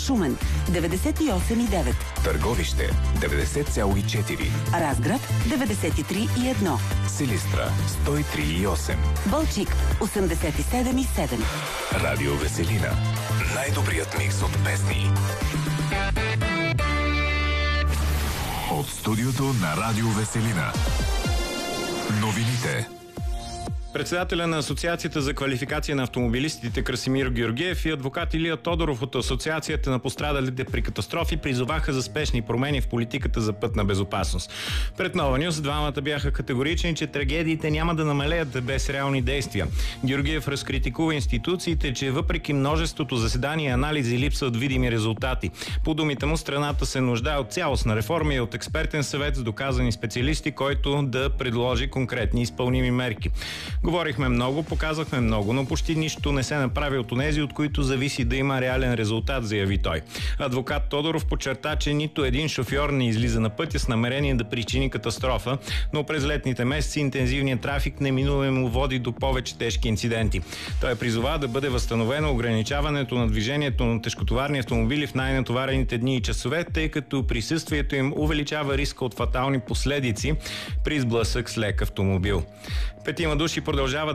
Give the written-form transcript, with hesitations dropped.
Шумен 98,9. Търговище 90,4. Разград 93,1. Силистра 103,8. Балчик 87,7. Радио Веселина. Най-добрият микс от песни. От студиото на Радио Веселина. Новините. Председателя на Асоциацията за квалификация на автомобилистите Красимир Георгиев и адвокат Илия Тодоров от Асоциацията на пострадалите при катастрофи призоваха за спешни промени в политиката за пътна безопасност. Пред Нова Нюз двамата бяха категорични, че трагедиите няма да намалеят без реални действия. Георгиев разкритикува институциите, че въпреки множеството заседания и анализи липсват видими резултати. По думите му, страната се нуждае от цялостна реформа и от експертен съвет с доказани специалисти, който да предложи конкретни изпълними мерки. Говорихме много, показахме много, но почти нищо не се направи от онези, от които зависи да има реален резултат, заяви той. Адвокат Тодоров подчерта, че нито един шофьор не излиза на пътя с намерение да причини катастрофа, но през летните месеци интензивният трафик неминуемо води до повече тежки инциденти. Той призова да бъде възстановено ограничаването на движението на тежкотоварни автомобили в най-натоварените дни и часове, тъй като присъствието им увеличава риска от фатални последици при сблъсък с лек автомобил. 5 души продължават